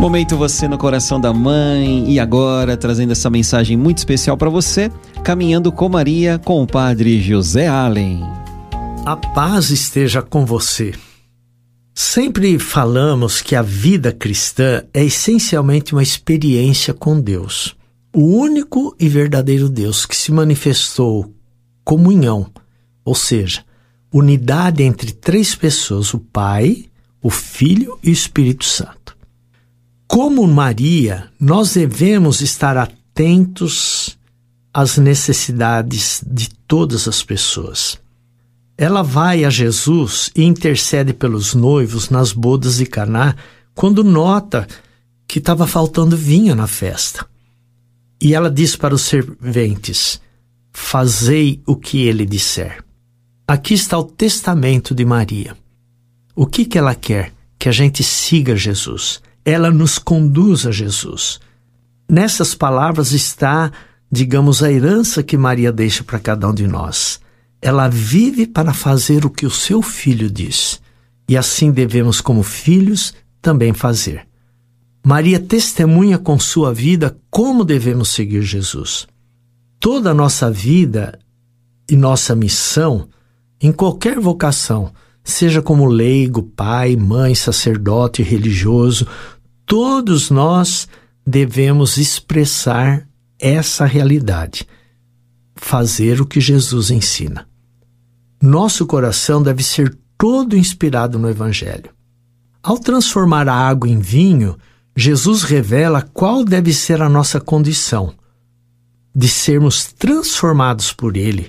Momento Você no Coração da Mãe, e agora trazendo essa mensagem muito especial para você, Caminhando com Maria, com o Padre José Allen. A paz esteja com você. Sempre falamos que a vida cristã é essencialmente uma experiência com Deus, o único e verdadeiro Deus que se manifestou comunhão, ou seja, unidade entre três pessoas, o Pai, o Filho e o Espírito Santo. Como Maria, nós devemos estar atentos às necessidades de todas as pessoas. Ela vai a Jesus e intercede pelos noivos nas bodas de Caná, quando nota que estava faltando vinho na festa. E ela diz para os serventes: fazei o que ele disser. Aqui está o testamento de Maria. O que ela quer? Que a gente siga Jesus. Ela nos conduz a Jesus. Nessas palavras está, digamos, a herança que Maria deixa para cada um de nós. Ela vive para fazer o que o seu filho diz. E assim devemos, como filhos, também fazer. Maria testemunha com sua vida como devemos seguir Jesus. Toda a nossa vida e nossa missão, em qualquer vocação, seja como leigo, pai, mãe, sacerdote, religioso, todos nós devemos expressar essa realidade, fazer o que Jesus ensina. Nosso coração deve ser todo inspirado no Evangelho. Ao transformar a água em vinho, Jesus revela qual deve ser a nossa condição, de sermos transformados por Ele,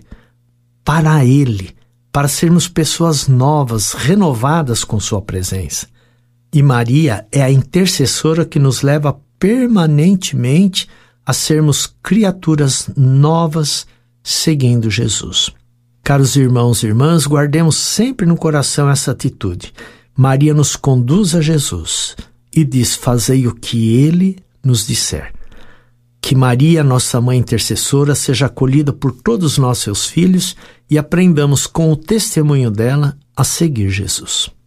para sermos pessoas novas, renovadas com Sua presença. E Maria é a intercessora que nos leva permanentemente a sermos criaturas novas seguindo Jesus. Caros irmãos e irmãs, guardemos sempre no coração essa atitude. Maria nos conduz a Jesus e diz: fazei o que Ele nos disser. Que Maria, nossa mãe intercessora, seja acolhida por todos nós, seus filhos, e aprendamos com o testemunho dela a seguir Jesus.